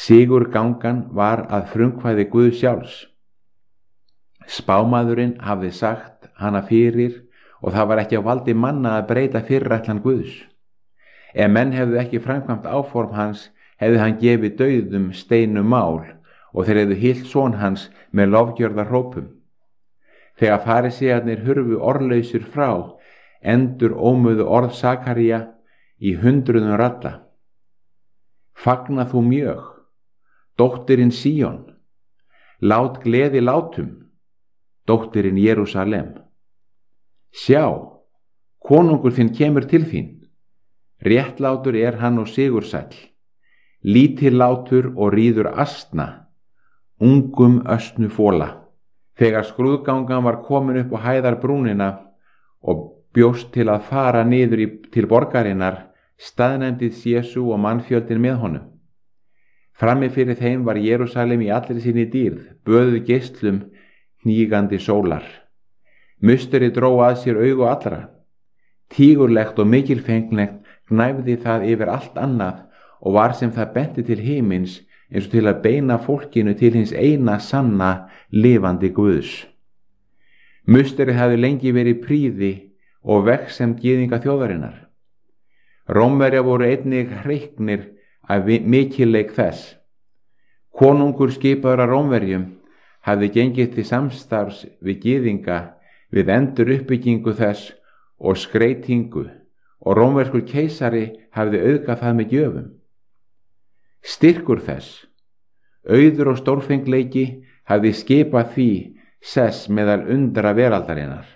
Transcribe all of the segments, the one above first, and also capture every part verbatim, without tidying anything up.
Sigurgangan var að frumkvæði Guðs sjálfs. Spámaðurinn hafði sagt hana fyrir og það var ekki á valdi manna að breyta fyrirætlan Guðs. Ef menn hefðu ekki framkvæmt áform hans, hefði hann gefið dauðum steinum mál og þeir hefðu hyllt son hans með lofgjörðarhrópum. Þegar farisæarnir hurfu orðlausir frá, endur ómuðu orð Sakaría í hundruðum radda. Fagna þú mjög, dóttirin Síón, lát gleði látum, dóttirin Jerúsalem. Sjá, konungur þinn kemur til þín, réttlátur er hann og sigursæll, lítillátur og ríður asna, ungum ösnu fóla. Þegar skrúðgangan var komin upp á hæðarbrúnina og bjóst til að fara niður í, til borgarinnar, staðnæmdist Jesú og mannfjöldin með honum. Frammi fyrir þeim var Jerúsalem í allri sinni dýrð, böðuð geislum hnígandi sólar. Musteri dró að sér augu allra. Tígurlegt og mikilfenglegt gnæfði það yfir allt annað og var sem það benti til himins eins og til að beina fólkinu til hins eina sanna lifandi Guðs. Musteri hafði lengi verið prýði og vegsemd gyðinga þjóðarinnar. Rómverjar voru einnig hreyknir af mikilleik þess. Konungur skipaður af Rómverjum hafði gengið til samstarfs við gyðinga við endur uppbyggingu þess og skreytingu og rómverskur keisari hafði auðgað það með gjöfum. Styrkur þess, auður og stórfengleiki hafði skipað því sess meðal undra veraldarinnar.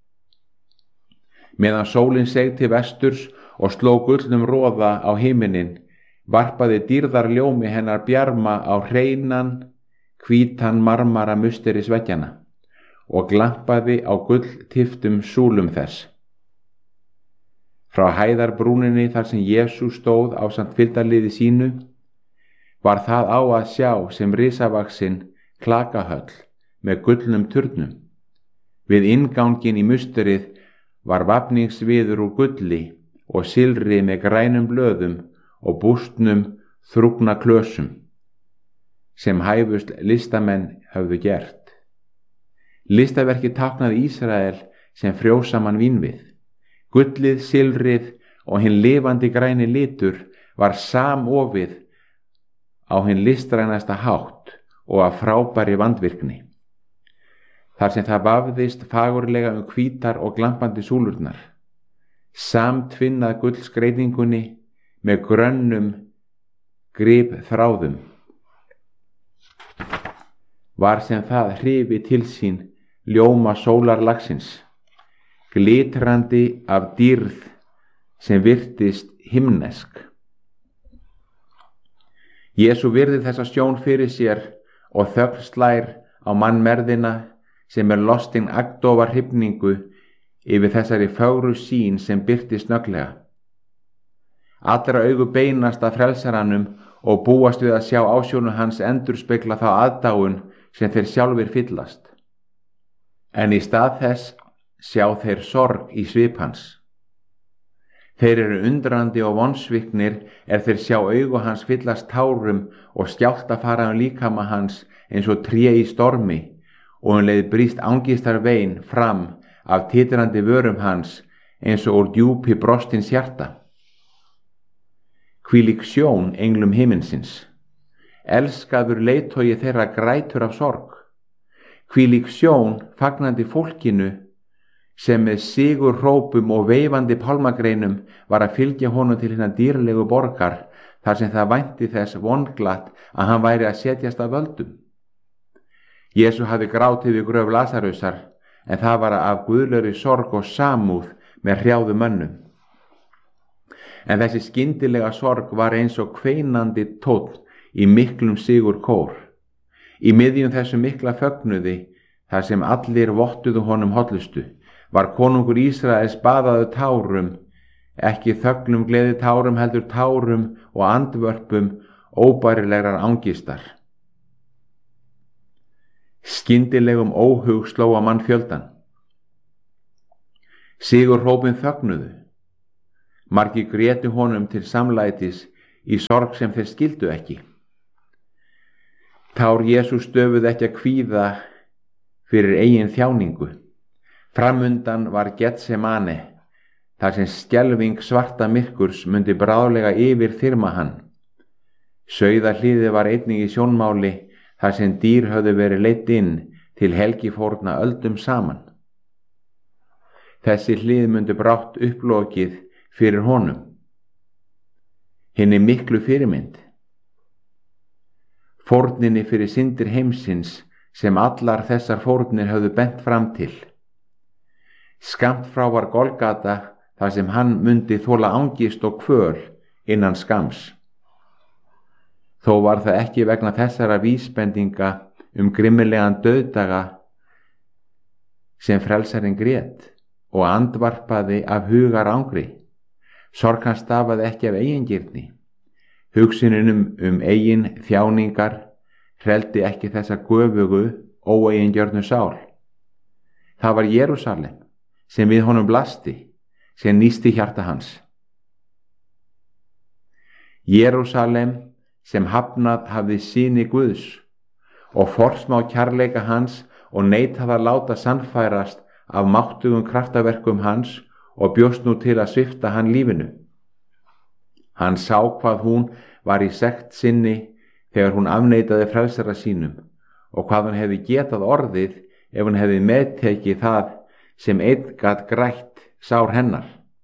Meðan sólin seig til vesturs og sló gullnum roða á himinin, varpaði dýrðarljómi hennar bjarma á hreinan, hvítan marmara musteris veggjana og glampaði á gulltiftum súlum þess. Frá hæðarbrúninni þar sem Jesú stóð ásamt fylgdarliði sínu, var það á að sjá sem risavaxin klakahöll með gullnum turnum. Við inngangin í musterið var vafningsviður úr gulli og silri með grænum blöðum og bústnum þrúgna klösum, sem hæfust listamenn höfðu gert. Listaverki táknaði Ísrael sem frjósaman vínvið. Gullið, silrið og hinn lifandi græni litur var samofið á hinn listrænasta hátt og af frábæri vandvirkni. Þar sem það vafðist fagurlega um hvítar og glampandi súlurnar, samtvinnað gullskreytingunni með grönnum grip þráðum, var sem það hrifi til sín ljóma sólarlagsins, glitrandi af dýrð sem virtist himnesk. Jesú virði þessa sjón fyrir sér og þögn slær á mannmerðina sem er lostin agndofa hrifningu yfir þessari fögru sýn sem birtist snögglega. Allra augu beinast að frelsaranum og búast við að sjá ásjónu hans endurspegla þá aðdáun sem þeir sjálfir fyllast. En í stað þess sjá þeir sorg í svip hans. Þeir eru undrandi og vonsviknir er þeir sjá augu hans fyllast tárum og skjálta fara um líkama hans eins og tré í stormi og um leið brýst angistar vein fram af titrandi vörum hans eins og úr djúpi brostins hjarta. Hvílík sjón englum himinsins. Elskaður leiðtogi þeirra grætur af sorg. Hvílík sjón fagnandi fólkinu sem með sigur hrópum og veifandi pálmagreinum var að fylgja honum til hinna dýrlegu borgar þar sem það vænti þess vonglatt að hann væri að setjast að völdum. Jesú hafði grátið við gröf Lasarusar, en það var af guðlegri sorg og samúð með hrjáðu mönnum. En þessi skyndilega sorg var eins og kveinandi tónn í miklum sigur kór. Í miðjum þessu mikla fögnuði, þar sem allir vottuðu honum hollustu, var konungur Ísraels baðaður tárum, ekki þögnum gleði tárum heldur tárum og andvörpum óbærilegrar angistar. Skyndilegum óhug sló á mannfjöldan. Sigur hrópin þögnuðu. Margir grétu honum til samlætis í sorg sem þeir skildu ekki. Tár Jesús stöfuðu ekki að kvíða fyrir eigin þjáningu. Framundan var Getsemane, þar sem skelfing svarta myrkurs mundi bráðlega yfir þyrma hann. Sauðahliðið var einnig í sjónmáli, þar sem dýr höfðu verið leidd inn til helgifórna öldum saman. Þessi hlið mundi brátt upplokið fyrir honum, hinni miklu fyrirmynd, fórninni fyrir syndir heimsins sem allar þessar fórnir höfðu bent fram til. Skammt frá var Golgata, þar sem hann mundi þola angist og kvöl innan skams. Þó var það ekki vegna þessara vísbendinga um grimmilegan dauðdaga sem frelsarinn grét og andvarpaði af hugar angri. Sorg hans stafaði ekki af eigingirni. Hugsuninum um eigin þjáningar hreldi ekki þessa göfugu, óeigingjörnu sál. Það var Jerúsalem sem við honum blasti, sem nísti hjarta hans. Jerúsalem sem hafnað hafði syni Guðs og forsmá kærleika hans og neitað að láta sannfærast af máttugum kraftaverkum hans og bjóst nú til að svipta hann lífinu. Hann sá hvað hún var í sekt sinni þegar hún afneitaði frelsara sínum og hvað hún hefði getað orðið ef hún hefði meðtekið það sem einn gat grætt sár hennar.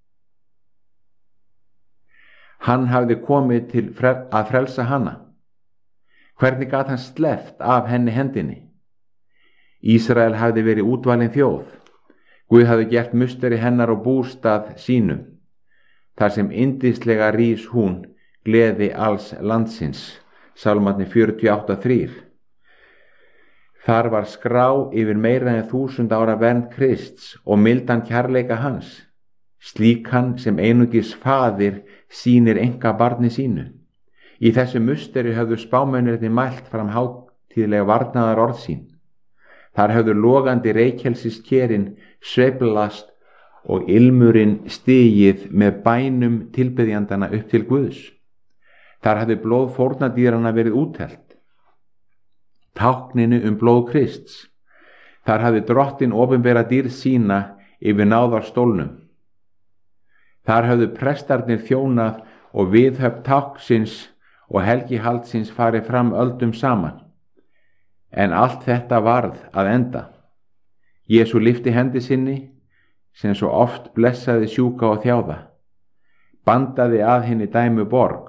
Hann hafði komið til frel að frelsa hana. Hvernig gat hann sleppt af henni hendinni? Ísrael hafði verið útvalin þjóð. Guð hafði gert musteri hennar og bústað sínum, þar sem yndislega rís hún gleði alls landsins. Sálmarnir fjörutíu og átta þrír. Þar var skrá yfir meira en þúsund ára vernd Krists og mildan kærleika hans, slíkan sem einungis faðir sýnir enga barni sínu. Í þessu musteri höfðu spámennirnir mælt fram hátíðlega varnaðar orð sín. Þar höfðu logandi reykjelsis kerin sveiflast og ilmurinn stigið með bænum tilbeðjandana upp til Guðs. Þar hafði blóð fórnardýranna verið útelt, tákninu um blóð Krists. Þar hafði drottin opinbera dýrð sína yfir náðarstólnum. Þar hafðu prestarnir þjónað og viðhöfn táknsins og helgihaldsins farið fram öldum saman. En allt þetta varð að enda. Jesú lyfti hendi sinni, sem svo oft blessaði sjúka og þjáða, bandaði að henni dæmu borg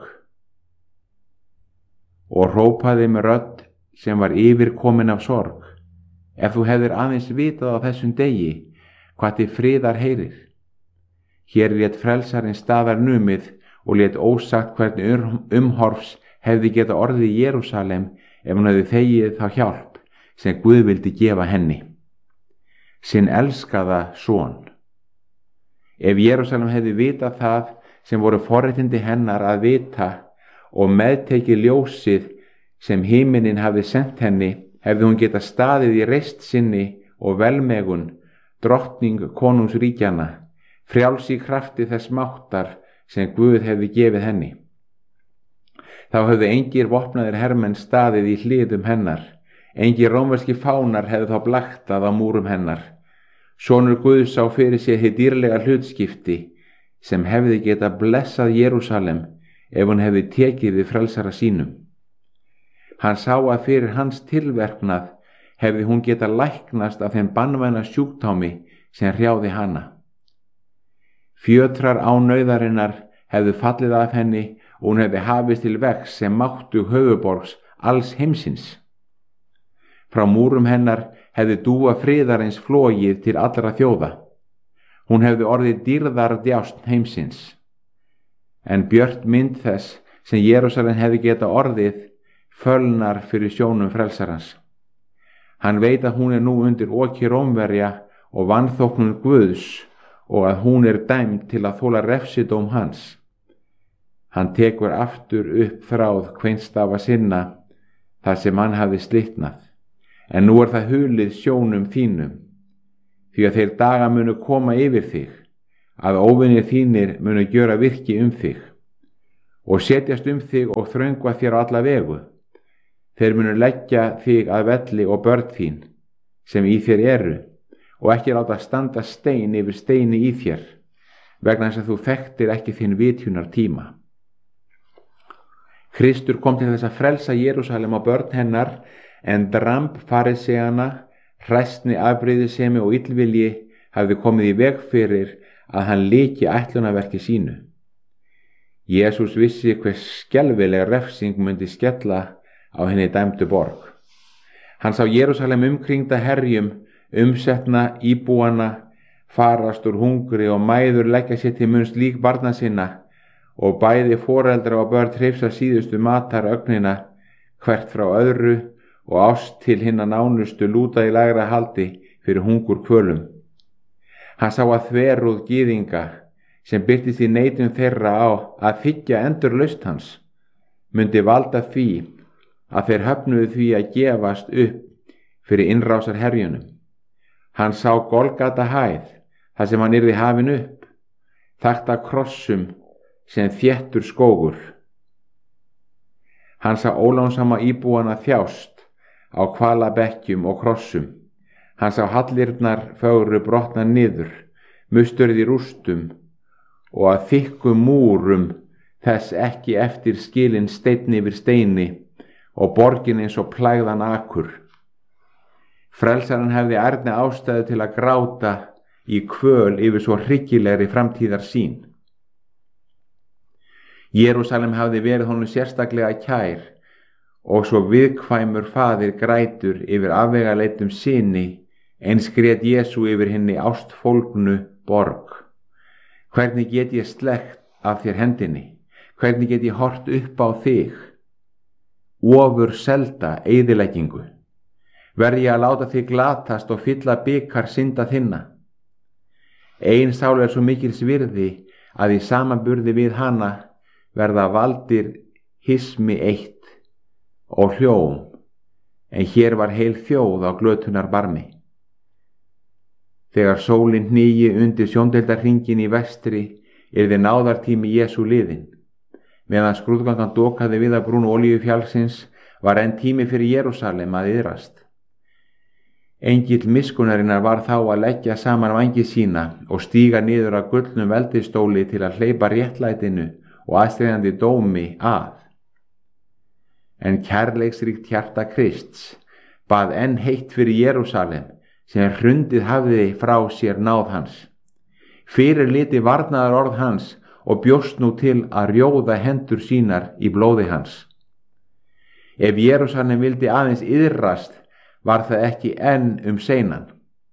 og hrópaði með rödd sem var yfirkomin af sorg: ef þú hefðir aðeins vitað á þessum degi hvað til friðar heyrir. Hér lét frelsarinn staðar numið og lét ósagt hvernig umhorfs hefði geta orðið í Jerúsalem ef hún hefði þegið þá hjálp sem Guð vildi gefa henni, sinn elskaða son. Ef Jerúsalem hefði vitað það sem voru forréttindi hennar að vita og meðtekið ljósið sem himinin hafði sent henni, hefði hún geta staðið í reist sinni og velmegun, drottning konungsríkjana, frjáls í krafti þess máttar sem Guð hefði gefið henni. Þá höfðu engir vopnaðir hermenn staðið í hliðum hennar, engir rómverski fánar hefðu þá blaktað á múrum hennar. Sonur Guðs sá fyrir sér hið dýrlega hlutskipti sem hefði geta blessað Jerúsalem ef hún hefði tekið við frelsara sínum. Hann sá að fyrir hans tilverknað hefði hún geta læknast af þeim banvæna sjúkdómi sem hrjáði hana. Fjötrar ánauðarinnar hefðu fallið af henni og hún hefði hafist til vegs sem máttug höfuborgs alls heimsins. Frá múrum hennar hefði dúa friðarins flogið til allra þjóða. Hún hefði orðið dýrðar djást heimsins. En björt mynd þess sem Jerúsalem hefði geta orðið fölnar fyrir sjónum frelsarans. Hann veit að hún er nú undir oki Rómverja og vanþóknun Guðs og að hún er dæmd til að þola refsidóm hans. Hann tekur aftur upp þráð kveinstafa sinna þar sem hann hafði slitnað, en nú er það hulið sjónum þínum, því að þeir daga munu koma yfir þig, að óvinir þínir munu gjöra virki um þig og setjast um þig og þröngva þér á alla vegu. Þeir munu leggja þig að velli og börn þín, sem í þér eru, og ekki láta standa stein yfir steini í þér, vegna þess að þú þekktir ekki þinn vitjunar tíma. Kristur kom til þess að frelsa Jerúsalem og börn hennar, en dramb fariseana, hræsni, afbrýðisemi og illvilji hafði komið í veg fyrir að hann lyki ætlunarverki sínu. Jesús vissi hver skelfileg refsing myndi skella á henni dæmdu borg. Hann sá Jerúsalem umkringda herjum, umsetna íbúana, farast úr hungri og mæður leggja sér til munns lík barna sinna, og bæði foreldra og börn hrifsa síðustu matar ögnina hvert frá öðru, og ást til hinna nánustu lúta í lægra haldi fyrir hungur kvölum. Hann sá að þverúð gyðinga, sem birtist í neitun þeirra á að þiggja endurlausn hans, myndi valda því að þeir höfnuðu því að gefast upp fyrir innrásar herjunum. Hann sá Golgata hæð, þar sem hann yrði hafin upp, þakta krossum sem þéttur skógur. Hann sá ólánsama íbúana þjást á hvalabekkjum og krossum. Hann sá hallirnar fögru brotna niður, musturði rústum, og að þykkum múrum þess ekki eftir skilin steinn yfir steini, og borgin eins og plægðan akur. Frelsarinn hefði ærni ástæðu til að gráta í kvöl yfir svo hryggilegri framtíðar sín. Jerúsalem hafði verið honum sérstaklega kær, og svo viðkvæmur faðir grætur yfir afvegaleitum syni, eins grét Jesú yfir henni ástfólgnu borg. Hvernig get ég sleppt af þér hendinni? Hvernig get ég hort upp á þig? Ofur selda eyðileggingu. Verð ég að láta þig glatast og fylla bikar synda þinna? Ein sál er svo mikils virði að í samanburði við hana verða valdir hismi eitt og hljóm, en hér var heil þjóð á glötunar barmi. Þegar sólin hnígi undir sjóndeildarhringin í vestri yrði náðartími Jesú liðinn. Meðan skrúðgangan dokaði við að brún olíufjallsins var enn tími fyrir Jerúsalem að iðrast. Engill miskunnarinnar var þá að leggja saman vængi sína og stíga niður að gullnum veldistóli til að hleypa réttlætinu og aðstæðandi dómi að. En kærleiksríkt hjarta Krists bað enn heitt fyrir Jerúsalem, sem hrundið hafði frá sér náð hans. Fyrir liti varnaðar orð hans og bjóst nú til að rjóða hendur sínar í blóði hans. Ef Jerúsalem vildi aðeins iðrast, var það ekki enn um seinan.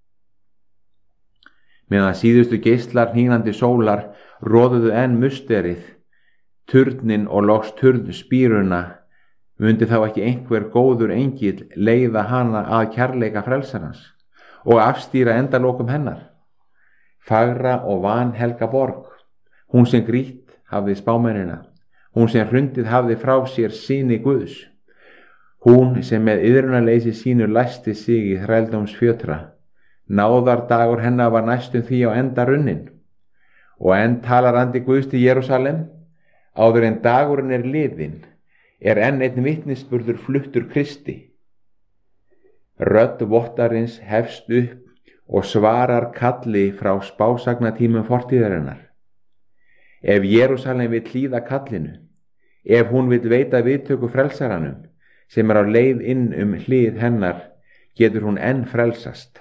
Meðan síðustu geislar hnígnandi sólar roðuðu enn musterið, turnin og loks turnspíruna, mundi þá ekki einhver góður engill leiða hana að kærleika frelsarans og afstýra endalokum hennar. Fagra og vanhelga borg, hún sem grýtt hafði spámennina, hún sem hrundið hafði frá sér syni Guðs, hún sem með iðrunarleysi sínu læsti sig í þrældómsfjötra. Náðardagur hennar var næstum því á enda runnin, og enn talar andi Guðs til Jerúsalem, áður en dagurinn er liðinn, er enn einn vitnisburður fluttur Kristi. Rödd vottarins hefst upp og svarar kalli frá spásagnatímum fortíðarinnar. Ef Jerúsalem vill hlýða kallinu, ef hún vill veita viðtöku frelsaranum, sem er á leið inn um hlið hennar, getur hún enn frelsast.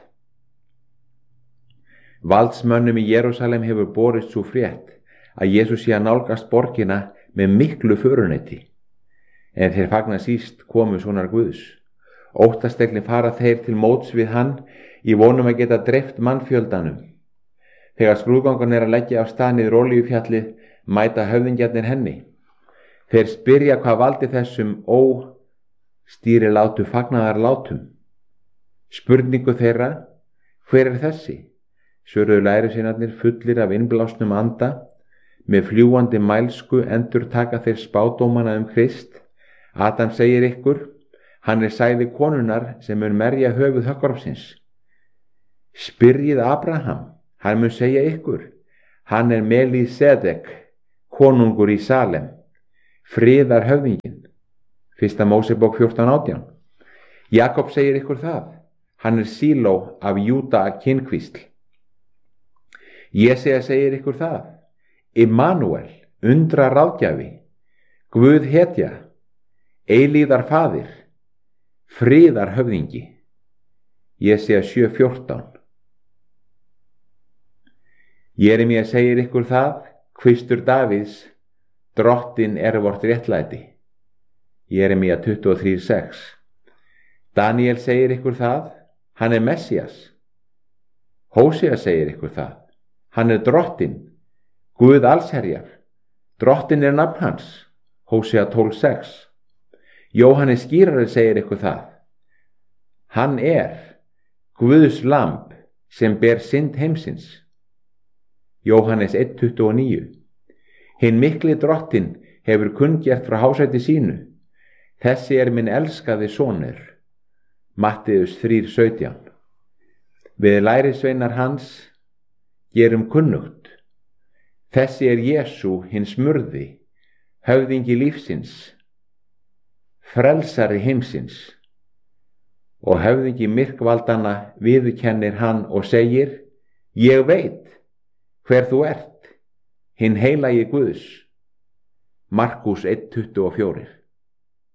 Valdsmönnum í Jerúsalem hefur borist svo frétt að Jesús sé að nálgast borgina með miklu föruneti, en þeir fagna síst komu sonar Guðs. Óttaslegni fara þeir til móts við hann í vonum að geta dreift mannfjöldanum. Þegar skrúðgangan er að leggja af stað niður olíufjallið, mæta höfðingjarnir henni. Þeir spyrja hvað valdi þessum óstýrilátu fagnaðarlátum. Spurningu þeirra, hver er þessi? Svöruðu lærisveinarnir fullir af innblásnum anda, með fljúandi mælsku endurtaka þeir spádómana um Krist. Adam segir ykkur, hann er sæði konunnar sem mun merja höfuð höggormsins. Spyrjið Abraham, hann mun segja ykkur, hann er Melísedek, konungur í Salem, friðar höfðingin. Fyrsta Mósebók fjórtán átján. Jakob segir ykkur það, hann er Síló af Júda kynkvísl. Jesea segir ykkur það, Immanuel, undra ráðgjafi, Guð hetja, eilíðar faðir, friðar höfðingi. Jesea sjö fjórtán. Jeremía segir ykkur það, kvistur Davíðs, drottin er vort réttlæti. Jeremía tuttugu og þrjú sex. Daniel segir ykkur það, hann er Messías. Hósea segir ykkur það, hann er drottin, Guð allsherjar, drottin er nafn hans. Hósea tólf sex. Jóhannes skírari segir ykkur það, hann er Guðs lamb sem ber synd heimsins. Jóhannes eitt tuttugu og níu. Hinn mikli drottin hefur kunngert frá hásæti sínu, þessi er minn elskaði sonur. Matteus þrjú sautján. Við lærisveinar hans gerum kunnugt, þessi er Jesú hinn smurði, höfðingi lífsins, frelsari heimsins. Og höfðingi myrkvaldanna viðurkennir hann og segir, ég veit hver þú ert, hinn heilagi Guðs. Markús eitt tuttugu og fjögur.